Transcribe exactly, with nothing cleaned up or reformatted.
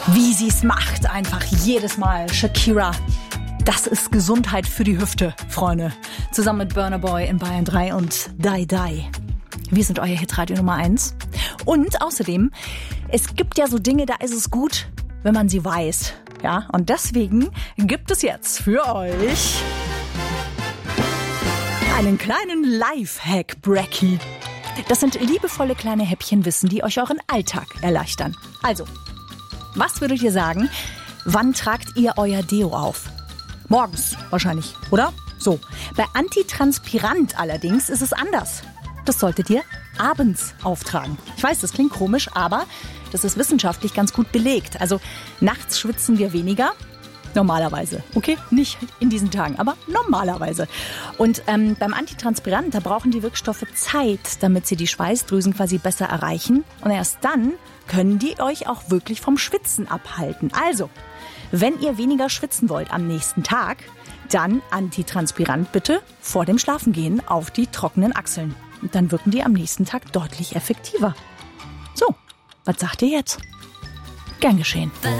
Wie sie es macht, einfach jedes Mal. Shakira, das ist Gesundheit für die Hüfte, Freunde. Zusammen mit Burna Boy in Bayern drei und Die Die. Wir sind euer Hitradio Nummer eins. Und außerdem, es gibt ja so Dinge, da ist es gut, wenn man sie weiß. Ja, und deswegen gibt es jetzt für euch einen kleinen Lifehack-Brecki. Das sind liebevolle kleine Häppchenwissen, die euch euren Alltag erleichtern. Also, was würdet ihr sagen, wann tragt ihr euer Deo auf? Morgens wahrscheinlich, oder? So. Bei Antitranspirant allerdings ist es anders. Das solltet ihr abends auftragen. Ich weiß, das klingt komisch, aber das ist wissenschaftlich ganz gut belegt. Also nachts schwitzen wir weniger. Normalerweise, okay? Nicht in diesen Tagen, aber normalerweise. Und ähm, beim Antitranspirant, da brauchen die Wirkstoffe Zeit, damit sie die Schweißdrüsen quasi besser erreichen. Und erst dann können die euch auch wirklich vom Schwitzen abhalten. Also, wenn ihr weniger schwitzen wollt am nächsten Tag, dann Antitranspirant bitte vor dem Schlafengehen auf die trockenen Achseln. Und dann wirken die am nächsten Tag deutlich effektiver. So, was sagt ihr jetzt? Gern geschehen.